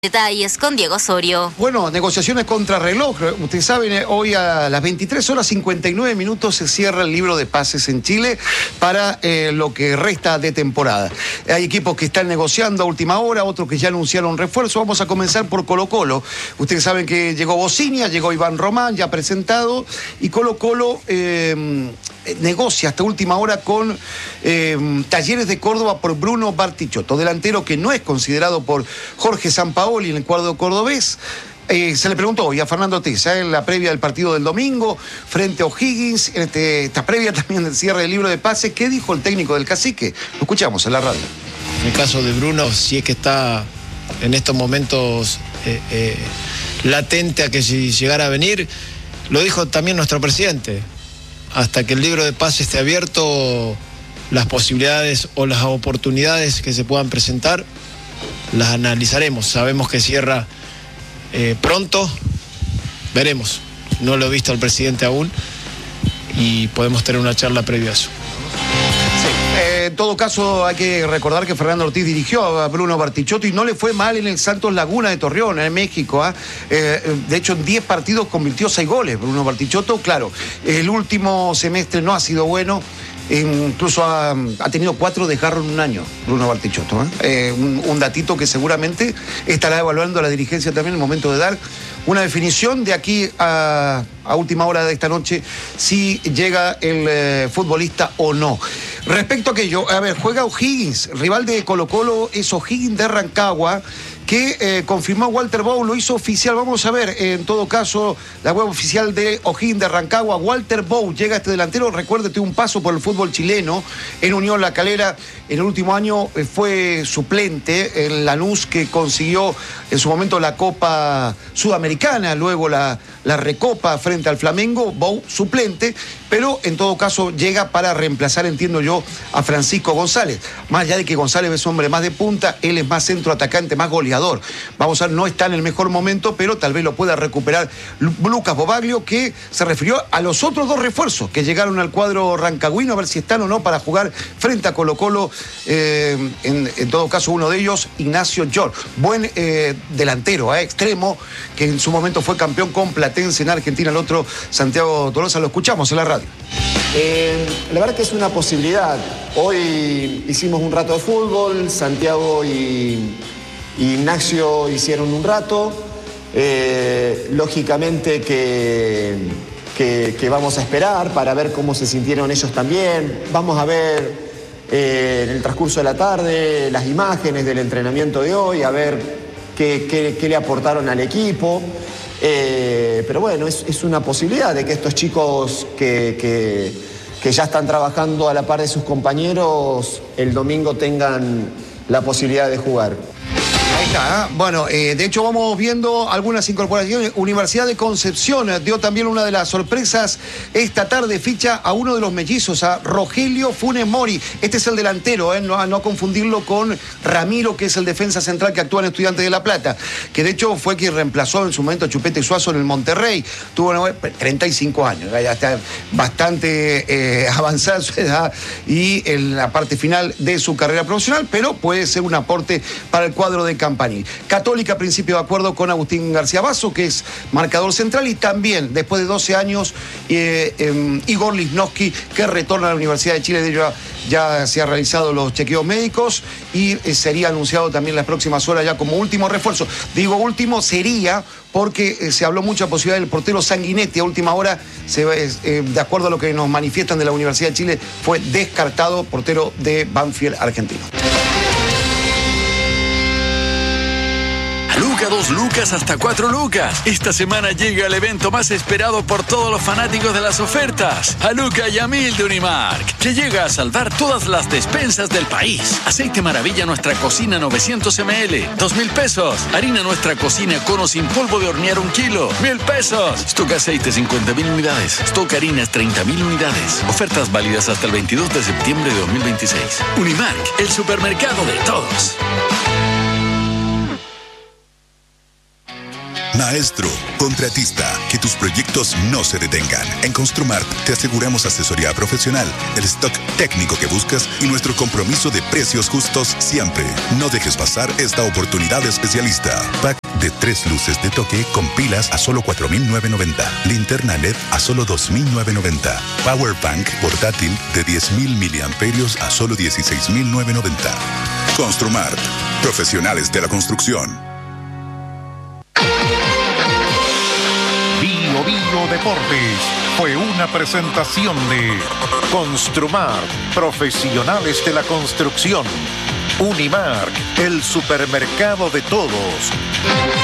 Detalles con Diego Osorio. Bueno, negociaciones contra reloj. Ustedes saben, hoy a las 23:59 se cierra el libro de pases en Chile para lo que resta de temporada. Hay equipos que están negociando a última hora, otros que ya anunciaron refuerzo. Vamos a comenzar por Colo-Colo. Ustedes saben que llegó Bocinia, llegó Iván Román, ya presentado, y Colo-Colo negocia hasta última hora con Talleres de Córdoba por Bruno Bartichotto, delantero que no es considerado por Jorge Sampaoli en el cuadro cordobés. Se le preguntó hoy a Fernando Tesa en la previa del partido del domingo frente a O'Higgins, en esta previa también del cierre del libro de pases, ¿qué dijo el técnico del Cacique? Lo escuchamos en la radio. En el caso de Bruno, si es que está en estos momentos latente a que si llegara a venir, lo dijo también nuestro presidente, hasta que el libro de pases esté abierto, las posibilidades o las oportunidades que se puedan presentar las analizaremos. Sabemos que cierra pronto, veremos. No lo he visto al presidente aún y podemos tener una charla previa a eso. En todo caso, hay que recordar que Fernando Ortiz dirigió a Bruno Bartichotto y no le fue mal en el Santos Laguna de Torreón, en México. De hecho, en 10 partidos convirtió 6 goles Bruno Bartichotto. Claro, el último semestre no ha sido bueno. Incluso ha tenido 4 desgarros en un año, Bruno Bartichotto. Un datito que seguramente estará evaluando la dirigencia también en el momento de dar una definición de aquí a última hora de esta noche, si llega el futbolista o no. Respecto a aquello, juega O'Higgins, rival de Colo-Colo es O'Higgins de Rancagua, que confirmó Walter Bow, lo hizo oficial. Vamos a ver, en todo caso, la web oficial de O'Higgins de Rancagua. Walter Bow llega a este delantero. Recuerde, tuvo un paso por el fútbol chileno en Unión La Calera. En el último año fue suplente en Lanús, que consiguió en su momento la Copa Sudamericana, luego la Recopa frente al Flamengo. Bow suplente, pero en todo caso llega para reemplazar, entiendo yo, a Francisco González. Más allá de que González es hombre más de punta, él es más centro atacante, más goleador. Vamos a ver, no está en el mejor momento, pero tal vez lo pueda recuperar Lucas Bobaglio, que se refirió a los otros 2 refuerzos que llegaron al cuadro rancagüino, a ver si están o no para jugar frente a Colo-Colo. En todo caso, uno de ellos, Ignacio Llor, buen delantero, extremo, que en su momento fue campeón con Platense en Argentina. El otro, Santiago Tolosa, lo escuchamos en la radio. La verdad que es una posibilidad. Hoy hicimos un rato de fútbol, Santiago y Ignacio hicieron un rato. Lógicamente que vamos a esperar para ver cómo se sintieron ellos también. Vamos a ver en el transcurso de la tarde las imágenes del entrenamiento de hoy, a ver qué le aportaron al equipo. Pero bueno, es una posibilidad de que estos chicos que ya están trabajando a la par de sus compañeros el domingo tengan la posibilidad de jugar. Ahí está, Bueno, de hecho vamos viendo algunas incorporaciones. Universidad de Concepción dio también una de las sorpresas esta tarde, ficha a uno de los mellizos, a Rogelio Funes Mori. Este es el delantero, no confundirlo con Ramiro, que es el defensa central que actúa en Estudiantes de La Plata, que de hecho fue quien reemplazó en su momento a Chupete Suazo en el Monterrey. Tuvo 35 años, ya está bastante avanzada en su edad y en la parte final de su carrera profesional, pero puede ser un aporte para el cuadro de Campanil. Católica, principio de acuerdo con Agustín García Basso, que es marcador central, y también, después de 12 años, Igor Lichnowsky, que retorna a la Universidad de Chile. De ello ya se han realizado los chequeos médicos y sería anunciado también en las próximas horas ya como último refuerzo. Digo último sería porque se habló mucha posibilidad del portero Sanguinetti. A última hora, de acuerdo a lo que nos manifiestan de la Universidad de Chile, fue descartado, portero de Banfield argentino. Luca 2 lucas hasta 4 lucas. Esta semana llega el evento más esperado por todos los fanáticos de las ofertas. A Luca y a 1000 de Unimark, que llega a salvar todas las despensas del país. Aceite Maravilla Nuestra Cocina 900 ml, 2.000 pesos. Harina Nuestra Cocina Cono sin polvo de hornear 1 kilo, 1.000 pesos. Stock aceite 50.000 unidades. Stock harinas 30.000 unidades. Ofertas válidas hasta el 22 de septiembre de 2026. Unimark, el supermercado de todos. Maestro, contratista, que tus proyectos no se detengan. En Construmart te aseguramos asesoría profesional, el stock técnico que buscas y nuestro compromiso de precios justos siempre. No dejes pasar esta oportunidad especialista. Pack de 3 luces de toque con pilas a solo 4.990. Linterna LED a solo 2.990. Power Bank portátil de 10.000 miliamperios a solo 16.990. Construmart, profesionales de la construcción. Bio Deportes fue una presentación de Construmart, profesionales de la construcción. Unimark, el supermercado de todos.